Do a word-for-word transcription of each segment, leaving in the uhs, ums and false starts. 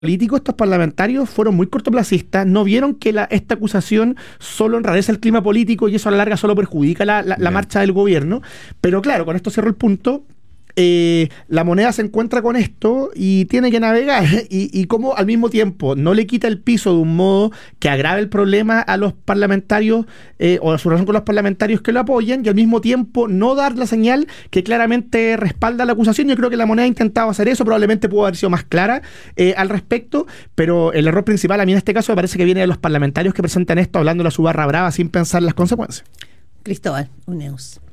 político, estos parlamentarios fueron muy cortoplacistas, no vieron que la, esta acusación solo enrarece el clima político y eso a la larga solo perjudica la, la, la marcha del gobierno. Pero claro, con esto cierro el punto. Eh, la Moneda se encuentra con esto y tiene que navegar y, y como al mismo tiempo no le quita el piso de un modo que agrave el problema a los parlamentarios eh, o a su relación con los parlamentarios que lo apoyan, y al mismo tiempo no dar la señal que claramente respalda la acusación. Yo creo que la Moneda ha intentado hacer eso, probablemente pudo haber sido más clara eh, al respecto, pero el error principal a mí en este caso me parece que viene de los parlamentarios que presentan esto hablando a su barra brava sin pensar las consecuencias. Cristóbal Uneus.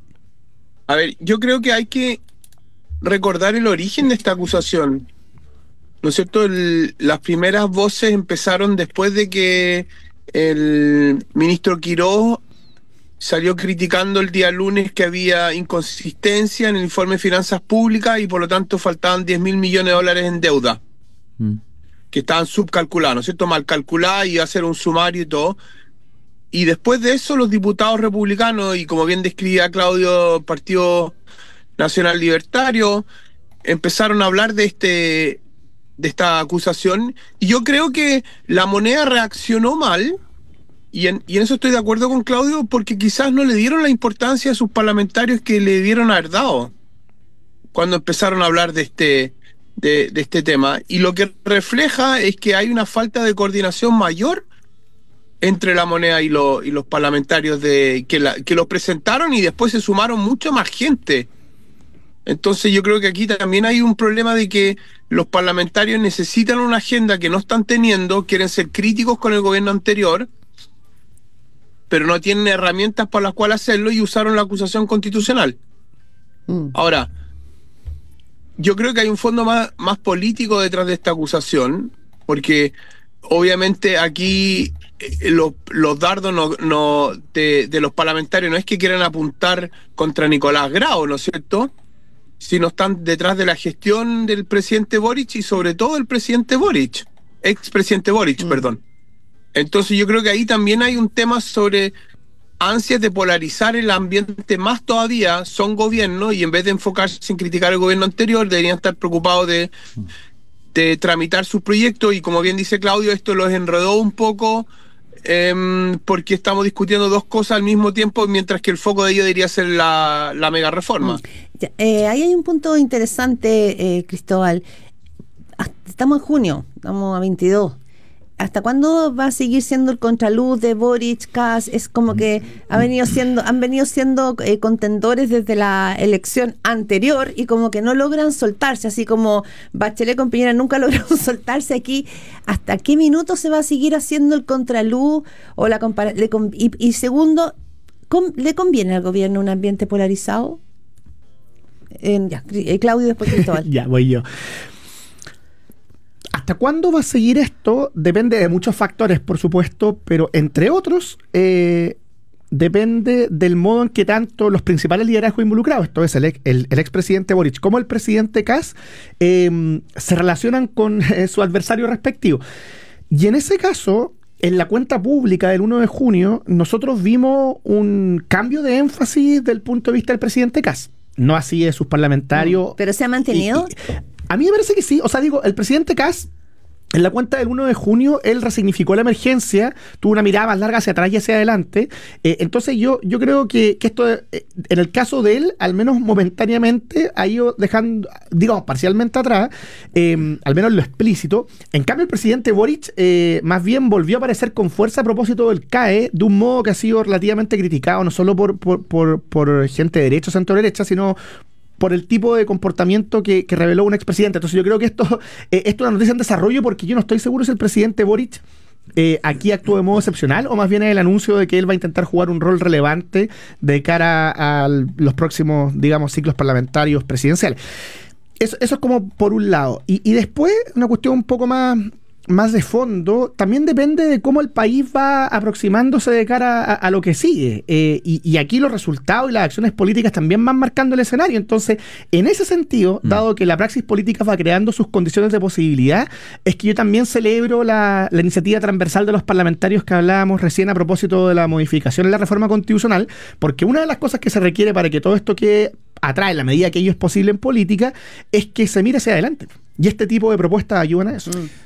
A ver, yo creo que hay que recordar el origen de esta acusación. ¿No es cierto? El, las primeras voces empezaron después de que el ministro Quirós salió criticando el día lunes que había inconsistencia en el informe de finanzas públicas y por lo tanto faltaban diez mil millones de dólares en deuda, mm. que estaban subcalculados, ¿no es cierto? Mal calculadas, y iba a hacer un sumario y todo. Y después de eso, los diputados republicanos, y como bien describía Claudio, Partido Nacional Libertario, empezaron a hablar de este de esta acusación, y yo creo que la Moneda reaccionó mal, y en, y en eso estoy de acuerdo con Claudio, porque quizás no le dieron la importancia a sus parlamentarios que le dieron haber dado cuando empezaron a hablar de este, de, de este tema, y lo que refleja es que hay una falta de coordinación mayor entre la Moneda y, lo, y los parlamentarios de que, la, que lo presentaron, y después se sumaron mucha más gente. Entonces yo creo que aquí también hay un problema de que los parlamentarios necesitan una agenda que no están teniendo, quieren ser críticos con el gobierno anterior, pero no tienen herramientas para las cuales hacerlo, y usaron la acusación constitucional. Mm. Ahora, yo creo que hay un fondo más, más político detrás de esta acusación, porque obviamente aquí eh, los, los dardos no, no, de, de los parlamentarios no es que quieran apuntar contra Nicolás Grau, ¿no es cierto?, sino están detrás de la gestión del presidente Boric, y sobre todo el presidente Boric, expresidente Boric, mm. perdón. Entonces yo creo que ahí también hay un tema sobre ansias de polarizar el ambiente más todavía. Son gobiernos, y en vez de enfocarse en criticar el gobierno anterior, deberían estar preocupados de, de tramitar sus proyectos, y como bien dice Claudio, esto los enredó un poco, eh, porque estamos discutiendo dos cosas al mismo tiempo, mientras que el foco de ello debería ser la, la mega reforma. Mm. Ya, eh, ahí hay un punto interesante, eh, Cristóbal. Hasta, estamos en junio, estamos a veintidós. ¿Hasta cuándo va a seguir siendo el contraluz de Boric, Kast? Es como que ha venido siendo, han venido siendo eh, contendores desde la elección anterior, y como que no logran soltarse, así como Bachelet con Piñera nunca lograron soltarse aquí. ¿Hasta qué minuto se va a seguir haciendo el contraluz? O la compara- le, y, y segundo, ¿con, ¿le conviene al gobierno un ambiente polarizado? Eh, ya, eh, Claudio, después Cristóbal. Ya, voy yo. ¿Hasta cuándo va a seguir esto? Depende de muchos factores, por supuesto, pero entre otros, eh, depende del modo en que tanto los principales liderazgos involucrados, esto es el, ex, el, el expresidente Boric como el presidente Kast, eh, se relacionan con eh, su adversario respectivo. Y en ese caso, en la cuenta pública del uno de junio, nosotros vimos un cambio de énfasis del punto de vista del presidente Kast. No así de sus parlamentarios. ¿Pero se ha mantenido? Y, y, a mí me parece que sí. O sea, digo, el presidente Kast, en la cuenta del uno de junio, él resignificó la emergencia, tuvo una mirada más larga hacia atrás y hacia adelante. Eh, entonces yo, yo creo que, que esto, eh, en el caso de él, al menos momentáneamente, ha ido dejando, digamos, parcialmente atrás, eh, al menos lo explícito. En cambio, el presidente Boric eh, más bien volvió a aparecer con fuerza a propósito del C A E, de un modo que ha sido relativamente criticado, no solo por, por, por, por gente de derecha o centro-derecha, sino por el tipo de comportamiento que, que reveló un expresidente. Entonces yo creo que esto, eh, esto es una noticia en desarrollo, porque yo no estoy seguro si el presidente Boric eh, aquí actuó de modo excepcional, o más bien es el anuncio de que él va a intentar jugar un rol relevante de cara a los próximos, digamos, ciclos parlamentarios presidenciales. Eso, eso es como por un lado. Y, y después, una cuestión un poco más... más de fondo, también depende de cómo el país va aproximándose de cara a, a lo que sigue. Eh, y, y aquí los resultados y las acciones políticas también van marcando el escenario. Entonces, en ese sentido, mm. dado que la praxis política va creando sus condiciones de posibilidad, es que yo también celebro la, la iniciativa transversal de los parlamentarios que hablábamos recién a propósito de la modificación en la reforma constitucional, porque una de las cosas que se requiere para que todo esto quede atrás en la medida que ello es posible en política, es que se mire hacia adelante. Y este tipo de propuestas ayudan a eso. Mm.